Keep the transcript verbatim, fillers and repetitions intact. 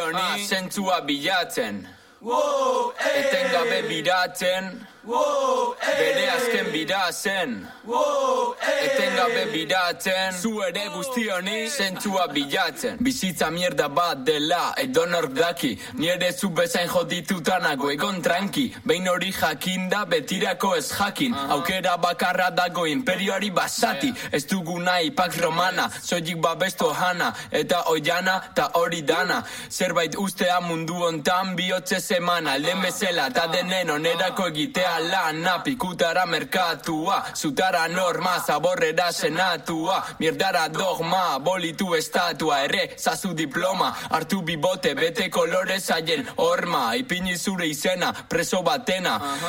Honi zentzua bilatzen, etengabe biratzen, bere azken bira zen, etengabe biratzen, zu ere guzti honi zentzua bilatzen. Bizitza mierda bat dela, edonork daki, nire zu bezain joditutanago egon tranki, behin hori jakinda betirako ez jakin, aukera bakarra dago imperioari basati, ez dugu nahi pax romana, soilik babesto hana, eta oiana ta hori dana, zerbait ustea mundu ontan bihotze semana, lehen bezala ta denen onerako egitea lana, pikutara merkatua, zutara norma, zaborrera senatua, mierdara dogma, bolitu estatua, erre, zazu diploma, hartu bibote, bete kolore zaien horma, ipini zure izena, preso batena,